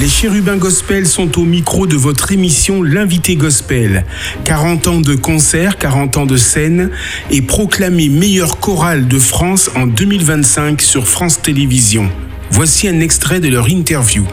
Les Chérubins Gospel sont au micro de votre émission L'Invité Gospel. 40 ans de concerts, 40 ans de scène et proclamé meilleure chorale de France en 2025 sur France Télévisions. Voici un extrait de leur interview.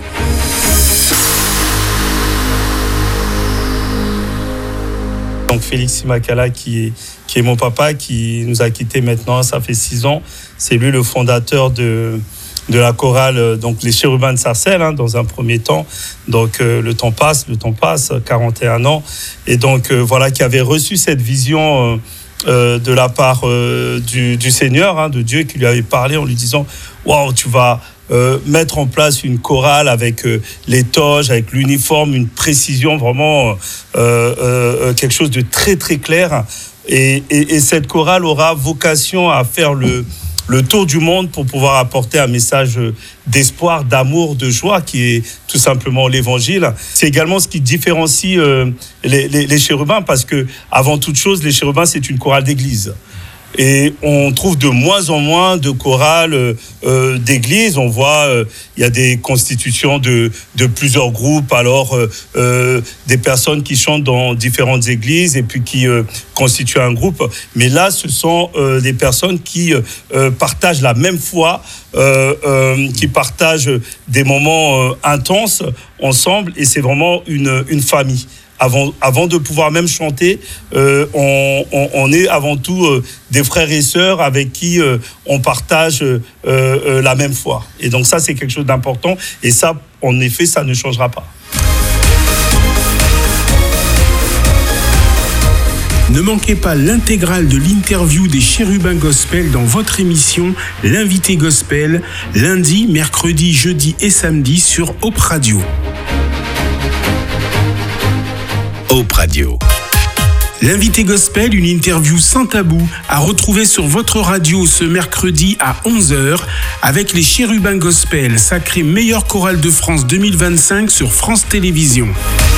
Donc Félix Simakala qui est mon papa, qui nous a quittés maintenant, ça fait 6 ans. C'est lui le fondateur de la chorale, donc les Chérubins de Sarcelles, dans un premier temps. Donc le temps passe, 41 ans. Et donc voilà, qui avait reçu cette vision de la part du Seigneur, de Dieu, qui lui avait parlé en lui disant « Waouh, tu vas mettre en place une chorale avec les toges, avec l'uniforme, une précision, vraiment quelque chose de très très clair. Et cette chorale aura vocation à faire le tour du monde pour pouvoir apporter un message d'espoir, d'amour, de joie qui est tout simplement l'évangile. C'est également ce qui différencie les Chérubins, parce que avant toute chose, les Chérubins, c'est une chorale d'église. Et on trouve de moins en moins de chorales d'église. On voit, il y a des constitutions de plusieurs groupes, alors des personnes qui chantent dans différentes églises et puis qui constituent un groupe. Mais là, ce sont des personnes qui partagent la même foi, qui partagent des moments intenses ensemble, et c'est vraiment une famille. Avant de pouvoir même chanter, on est avant tout des frères et sœurs avec qui on partage la même foi. Et donc ça, c'est quelque chose d'important. Et ça, en effet, ça ne changera pas. Ne manquez pas l'intégrale de l'interview des Chérubins Gospel dans votre émission L'Invité Gospel, lundi, mercredi, jeudi et samedi sur Hope Radio. Hope Radio. L'Invité Gospel, une interview sans tabou, à retrouver sur votre radio ce mercredi à 11h avec les Chérubins Gospel, sacrée meilleure chorale de France 2025 sur France Télévisions.